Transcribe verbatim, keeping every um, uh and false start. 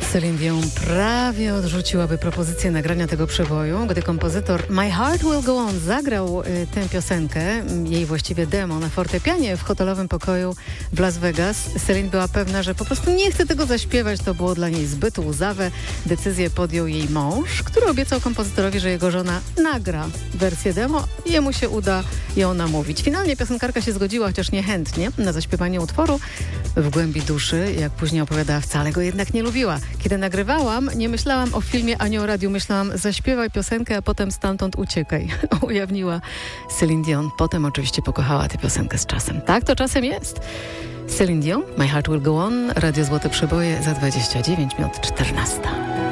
Celine Dion prawie odrzuciłaby propozycję nagrania tego przeboju, gdy kompozytor My Heart Will Go On zagrał y, tę piosenkę, jej właściwie demo, na fortepianie w hotelowym pokoju w Las Vegas. Celine była pewna, że po prostu nie chce tego zaśpiewać, to było dla niej zbyt łzawe. Decyzję podjął jej mąż, który obiecał kompozytorowi, że jego żona nagra wersję demo i jemu się uda ją namówić. Finalnie piosenkarka się zgodziła, chociaż niechętnie, na zaśpiewanie utworu. W głębi duszy, jak później opowiadała, wcale go jednak nie lubiła. Kiedy nagrywałam, nie myślałam o filmie ani o radiu. Myślałam, zaśpiewaj piosenkę, a potem stamtąd uciekaj. Ujawniła Celine Dion. Potem oczywiście pokochała tę piosenkę z czasem. Tak to czasem jest. Celine Dion, My Heart Will Go On, Radio Złote Przeboje za dwadzieścia dziewięć minut czternasta.